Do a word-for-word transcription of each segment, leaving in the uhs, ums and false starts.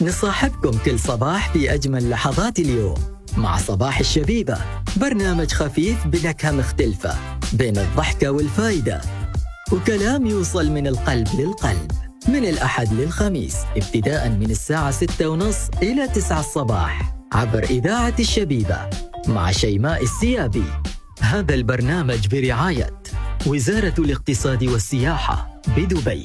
نصاحبكم كل صباح في أجمل لحظات اليوم مع صباح الشبيبة، برنامج خفيف بنكهة مختلفة بين الضحكة والفايدة، وكلام يوصل من القلب للقلب، من الأحد للخميس ابتداء من الساعة ستة ونص إلى تسعة الصباح عبر إذاعة الشبيبة مع شيماء السيابي. هذا البرنامج برعاية وزارة الاقتصاد والسياحة بدبي.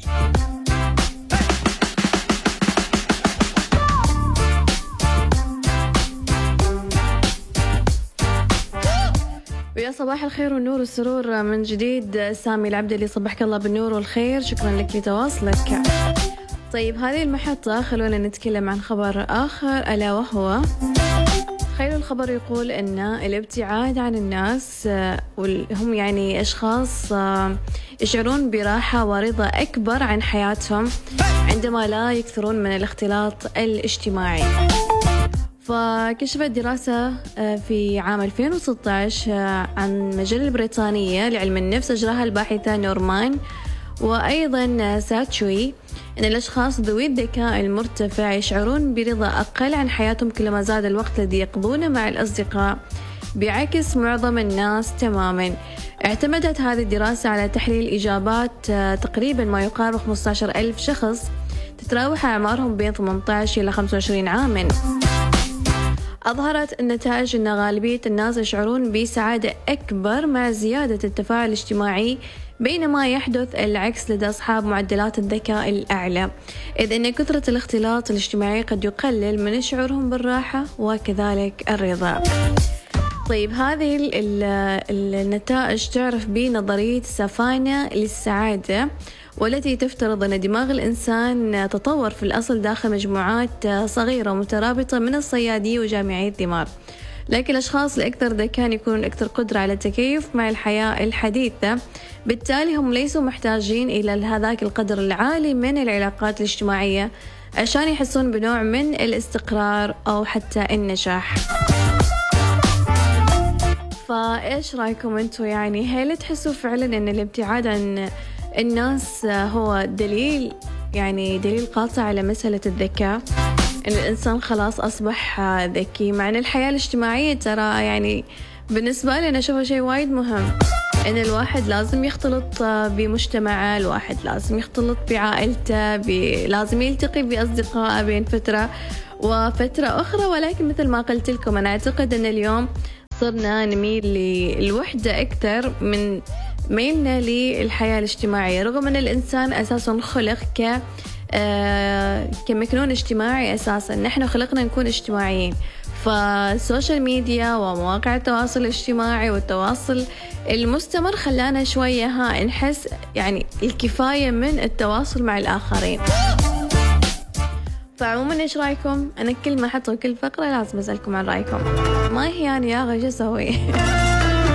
ويا صباح الخير والنور والسرور من جديد. سامي العبدلي صبحك الله بالنور والخير، شكرا لك لتواصلك. طيب هذه المحطة خلونا نتكلم عن خبر آخر، ألا وهو تخيلوا الخبر يقول أن الابتعاد عن الناس هم يعني أشخاص يشعرون براحة ورضا أكبر عن حياتهم عندما لا يكثرون من الاختلاط الاجتماعي. فكشفت دراسة في عام ألفين وستة عشر عن مجلة البريطانية لعلم النفس أجراها الباحثة نورمان وأيضا ساتشوي أن الأشخاص ذوي الذكاء المرتفع يشعرون برضا أقل عن حياتهم كلما زاد الوقت الذي يقضونه مع الأصدقاء، بعكس معظم الناس تماما. اعتمدت هذه الدراسة على تحليل إجابات تقريبا ما يقارب خمسة عشر ألف شخص تتراوح أعمارهم بين ثمانية عشر إلى خمسة وعشرين عاما. أظهرت النتائج أن غالبية الناس يشعرون بسعادة أكبر مع زيادة التفاعل الاجتماعي، بينما يحدث العكس لدى أصحاب معدلات الذكاء الأعلى، إذ أن كثرة الاختلاط الاجتماعي قد يقلل من شعورهم بالراحة وكذلك الرضا. طيب هذه النتائج تعرف بنظرية سافانا للسعادة، والتي تفترض أن دماغ الإنسان تطور في الأصل داخل مجموعات صغيرة مترابطة من الصيادية وجامعي الدماغ، لكن الأشخاص الأكثر ذكاء يكونون أكثر قدرة على التكيف مع الحياة الحديثة، بالتالي هم ليسوا محتاجين إلى هذاك القدر العالي من العلاقات الاجتماعية عشان يحسون بنوع من الاستقرار أو حتى النجاح. فإيش رأيكم أنتوا؟ يعني هل تحسوا فعلا أن الابتعاد عن الناس هو دليل يعني دليل قاطع على مسألة الذكاء، إن الإنسان خلاص أصبح ذكي، مع أن الحياة الاجتماعية ترى يعني بالنسبة لي أنا أشوفها شيء وايد مهم، إن الواحد لازم يختلط بمجتمعه، الواحد لازم يختلط بعائلته، لازم يلتقي بأصدقائه بين فترة وفترة أخرى. ولكن مثل ما قلت لكم أنا أعتقد أن اليوم صرنا نميل للوحدة أكثر من ميلنا للحياة الاجتماعية، رغم أن الإنسان أساساً خلق ك آه كمكنون اجتماعي. أساساً نحن خلقنا نكون اجتماعيين، فالسوشيال ميديا ومواقع التواصل الاجتماعي والتواصل المستمر خلانا شوية ها نحس يعني الكفاية من التواصل مع الآخرين. فعموما إيش رأيكم؟ أنا كل ما أحط كل فقرة لازم أسألكم عن رأيكم، ما هي يعني يا غا شو أسوي؟